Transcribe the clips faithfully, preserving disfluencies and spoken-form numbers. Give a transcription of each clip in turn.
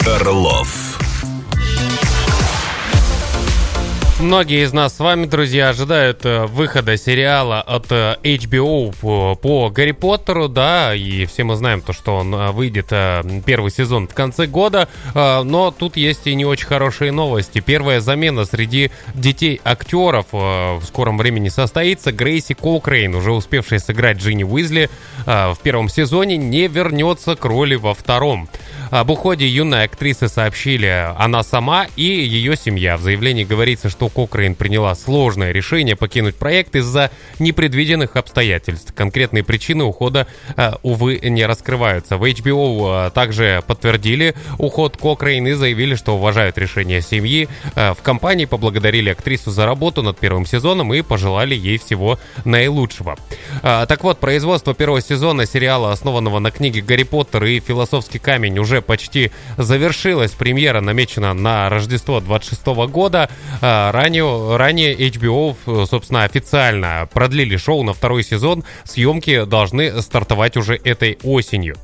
Орлов. Многие из нас с вами, друзья, ожидают э, выхода сериала от э, эйч би о по, по Гарри Поттеру, да, и все мы знаем то, что он э, выйдет э, первый сезон в конце года, э, но тут есть и не очень хорошие новости. Первая замена среди детей актеров э, в скором времени состоится. Грейси Кокрейн, уже успевшая сыграть Джинни Уизли э, в первом сезоне, не вернется к роли во втором. Об уходе юной актрисы сообщили она сама и ее семья. В заявлении говорится, что Кокрейн приняла сложное решение покинуть проект из-за непредвиденных обстоятельств. Конкретные причины ухода, увы, не раскрываются. В эйч би о также подтвердили уход Кокрейн и заявили, что уважают решение семьи. В компании поблагодарили актрису за работу над первым сезоном и пожелали ей всего наилучшего. Так вот, производство первого сезона сериала, основанного на книге «Гарри Поттер и философский камень», уже почти завершилась. Премьера намечена на Рождество двадцать шестого года. Ранее, ранее эйч би о, собственно, официально продлили шоу на второй сезон. Съемки должны стартовать уже этой осенью.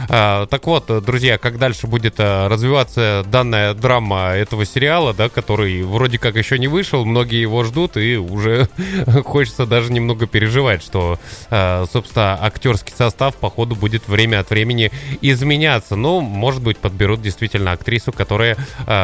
Так вот, друзья, как дальше будет развиваться данная драма этого сериала, да, который вроде как еще не вышел, многие его ждут, и уже хочется даже немного переживать, что, собственно, актерский состав, походу, будет время от времени изменяться. Но, может быть, подберут действительно актрису, которая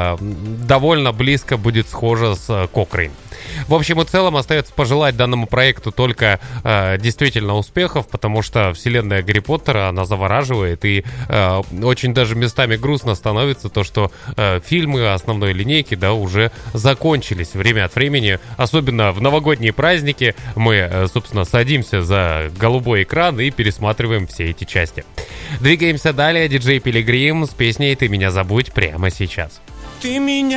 довольно близко будет схожа с Кокрейн. В общем и целом, остается пожелать данному проекту только э, действительно успехов, потому что вселенная Гарри Поттера, она завораживает, и э, очень даже местами грустно становится то, что э, фильмы основной линейки, да, уже закончились. Время от времени, особенно в новогодние праздники, мы, э, собственно, садимся за голубой экран и пересматриваем все эти части. Двигаемся далее. Диджей Пилигрим с песней «Ты меня забудь» прямо сейчас. Ты меня